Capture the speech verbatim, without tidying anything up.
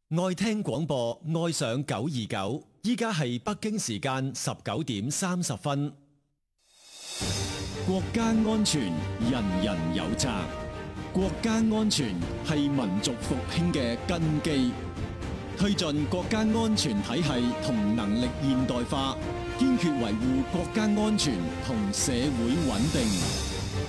愛聽廣播，愛上九二九。依家係北京時間十九點三十分。國家安全，人人有責。國家安全係民族復興嘅根基，推進國家安全體系同能力現代化，堅決維護國家安全同社會穩定。